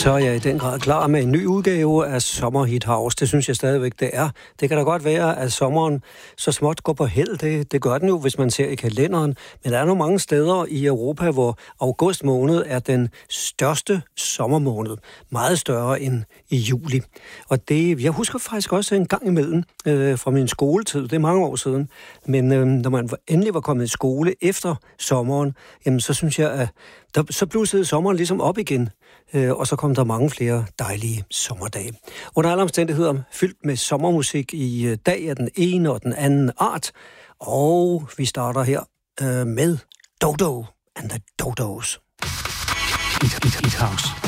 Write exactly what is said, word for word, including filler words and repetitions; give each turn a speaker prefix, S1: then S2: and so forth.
S1: Så er jeg i den grad klar med en ny udgave af Sommerhit House. Det synes jeg stadigvæk, det er. Det kan da godt være, at sommeren så småt går på held. Det, det gør den jo, hvis man ser i kalenderen. Men der er nogle mange steder i Europa, hvor august måned er den største sommermåned. Meget større end i juli. Og det, jeg husker faktisk også en gang imellem øh, fra min skoletid. Det er mange år siden. Men øh, når man endelig var kommet i skole efter sommeren, jamen, så synes jeg, at der, så blussede sommeren ligesom op igen. Og så kom der mange flere dejlige sommerdage. Under alle omstændigheder fyldt med sommermusik i dag af den ene og den anden art. Og vi starter her øh, med Dodo and the Dodos.
S2: Hit, hit, hit house.